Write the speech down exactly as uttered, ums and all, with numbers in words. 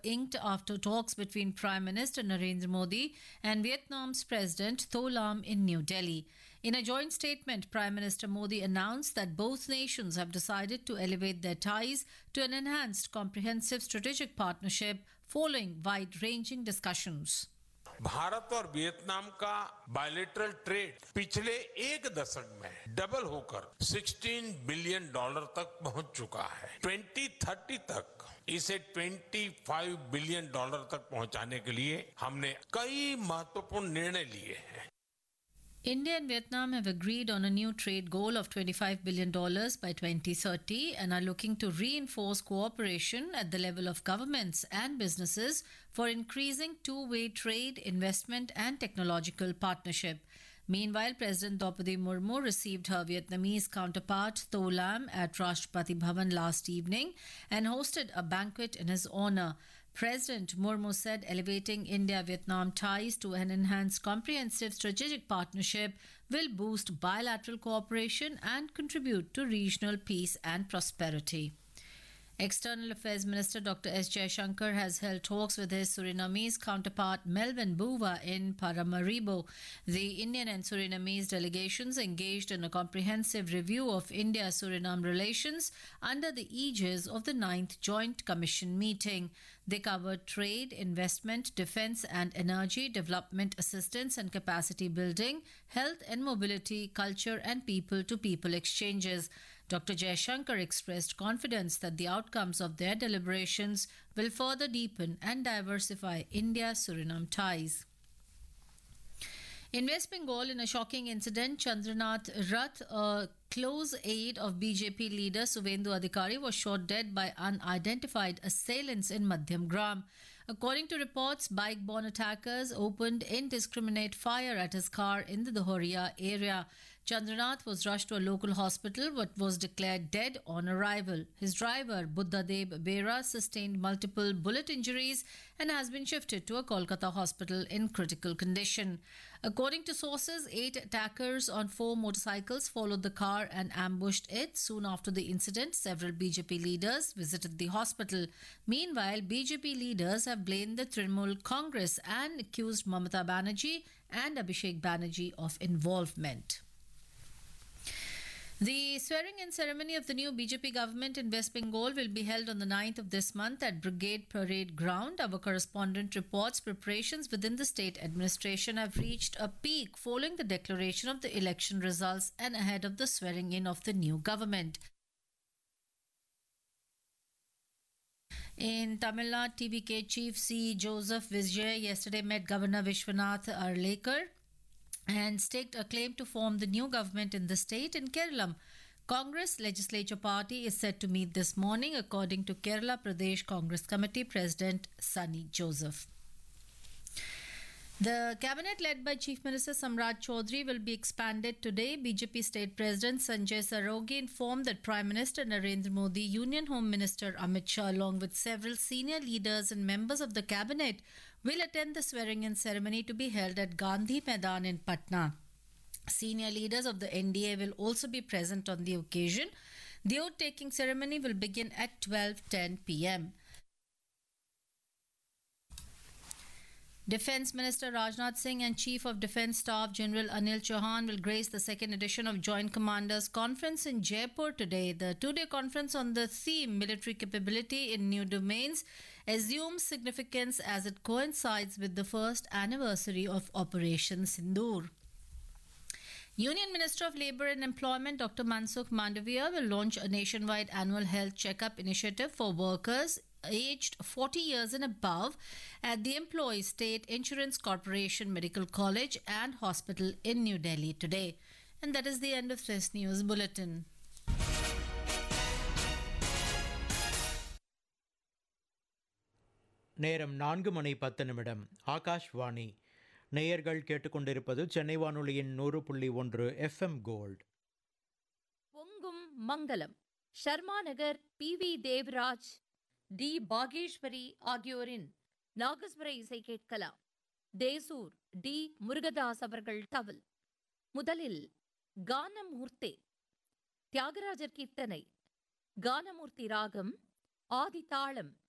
inked after talks between Prime Minister Narendra Modi and Vietnam's President Tho Lam in New Delhi. In a joint statement, Prime Minister Modi announced that both nations have decided to elevate their ties to an enhanced comprehensive strategic partnership following wide-ranging discussions. Bharat और Vietnam का bilateral trade पिछले एक दशक में double होकर सोलह billion dollar तक पहुंच चुका है। दो हज़ार तीस तक इसे पच्चीस बिलियन डॉलर तक पहुंचाने के लिए हमने कई महत्वपूर्ण निर्णय लिए हैं। India and Vietnam have agreed on a new trade goal of twenty-five billion dollars by twenty thirty and are looking to reinforce cooperation at the level of governments and businesses for increasing two-way trade, investment and technological partnership. Meanwhile, President Draupadi Murmu received her Vietnamese counterpart Tho Lam at Rashtrapati Bhavan last evening and hosted a banquet in his honor. President Murmu said elevating India-Vietnam ties to an enhanced comprehensive strategic partnership will boost bilateral cooperation and contribute to regional peace and prosperity. External Affairs Minister Doctor S. Jaishankar has held talks with his Surinamese counterpart Melvin Bouva in Paramaribo. The Indian and Surinamese delegations engaged in a comprehensive review of India-Suriname relations under the aegis of the ninth Joint Commission meeting. They covered trade, investment, defense and energy, development assistance and capacity building, health and mobility, culture and people-to-people exchanges. Doctor Jaishankar expressed confidence that the outcomes of their deliberations will further deepen and diversify India-Suriname ties. In West Bengal, in a shocking incident, Chandranath Rath, a close aide of B J P leader Suvendu Adhikari, was shot dead by unidentified assailants in Madhyam Gram. According to reports, bike-borne attackers opened indiscriminate fire at his car in the Dohoria area. Chandranath was rushed to a local hospital but was declared dead on arrival. His driver, Buddhadev Bera, sustained multiple bullet injuries and has been shifted to a Kolkata hospital in critical condition. According to sources, eight attackers on four motorcycles followed the car and ambushed it. Soon after the incident, several B J P leaders visited the hospital. Meanwhile, B J P leaders have blamed the Trinamool Congress and accused Mamata Banerjee and Abhishek Banerjee of involvement. The swearing-in ceremony of the new B J P government in West Bengal will be held on the ninth of this month at Brigade Parade Ground. Our correspondent reports preparations within the state administration have reached a peak following the declaration of the election results and ahead of the swearing-in of the new government. In Tamil Nadu, T V K Chief C. Joseph Vijay yesterday met Governor Vishwanath Arlekar and staked a claim to form the new government in the state. In Kerala, Congress Legislature Party is set to meet this morning, according to Kerala Pradesh Congress Committee President Sunny Joseph. The cabinet led by Chief Minister Samrat Chaudhary will be expanded today. B J P State President Sanjay Sarogi informed that Prime Minister Narendra Modi, Union Home Minister Amit Shah, along with several senior leaders and members of the cabinet, will attend the swearing-in ceremony to be held at Gandhi Maidan in Patna. Senior leaders of the N D A will also be present on the occasion. The oath-taking ceremony will begin at twelve ten p m Defence Minister Rajnath Singh and Chief of Defence Staff General Anil Chauhan will grace the second edition of Joint Commanders Conference in Jaipur today. The two-day conference on the theme Military Capability in New Domains assumes significance as it coincides with the first anniversary of Operation Sindoor. Union Minister of Labour and Employment Doctor Mansukh Mandaviya will launch a nationwide annual health checkup initiative for workers aged forty years and above at the Employees State Insurance Corporation Medical College and Hospital in New Delhi today. And that is the end of this news bulletin. நேரம் நான்கு மணி பத்து நிமிடம். ஆகாஷ்வாணி. நேயர்கள் கேட்டுக்கொண்டிருப்பது சென்னை வானொலியின் நூறு புள்ளி ஒன்று எஃப்எம் கோல்ட். பொங்கும் மங்களம். ஷர்மா நகர் P V Devaraj, D Bageshwari ஆகியோரின் நாகஸ்வர இசை கேட்கலாம். தேசூர் டி முருகதாஸ் அவர்கள் தவில். முதலில் கானமூர்த்தே, தியாகராஜர் கீர்த்தனை. கானமூர்த்தி ராகம், ஆதி தாளம்.